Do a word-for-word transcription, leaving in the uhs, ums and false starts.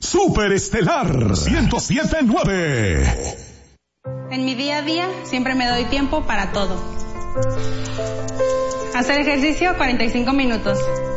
Super Estelar ciento siete punto nueve. En mi día a día siempre me doy tiempo para todo. Hacer ejercicio cuarenta y cinco minutos.